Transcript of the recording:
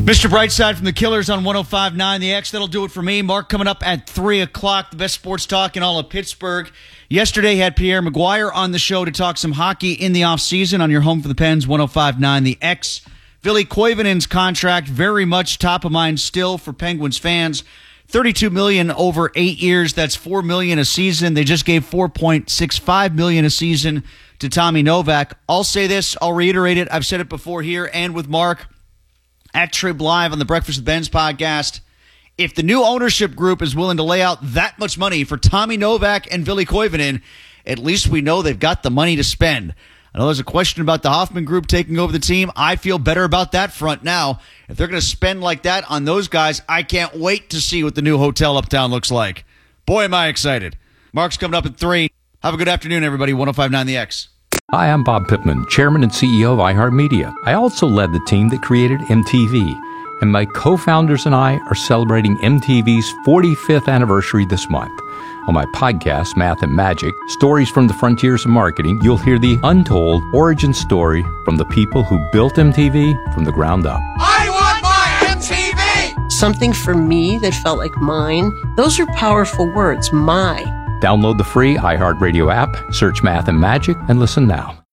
Mr. Brightside from the Killers on 105.9 The X. That'll do it for me. Mark coming up at 3 o'clock, the best sports talk in all of Pittsburgh. Yesterday had Pierre McGuire on the show to talk some hockey in the offseason on your home for the Pens, 105.9 The X. Ville Koivunen's contract very much top of mind still for Penguins fans. $32 million over 8 years. That's $4 million a season. They just gave $4.65 million a season to Tommy Novak. I'll say this. I'll reiterate it. I've said it before here and with Mark at Trib Live on the Breakfast with Ben's podcast. If the new ownership group is willing to lay out that much money for Tommy Novak and Ville Koivunen, at least we know they've got the money to spend. I know there's a question about the Hoffman Group taking over the team. I feel better about that front now. If they're going to spend like that on those guys, I can't wait to see what the new hotel uptown looks like. Boy, am I excited. Mark's coming up at 3. Have a good afternoon, everybody. 105.9 The X. Hi, I'm Bob Pittman, Chairman and CEO of iHeartMedia. I also led the team that created MTV, and my co-founders and I are celebrating MTV's 45th anniversary this month. On my podcast, Math and Magic, Stories from the Frontiers of Marketing, you'll hear the untold origin story from the people who built MTV from the ground up. I want my MTV! Something for me that felt like mine. Those are powerful words, my. Download the free iHeartRadio app, search Math and Magic, and listen now.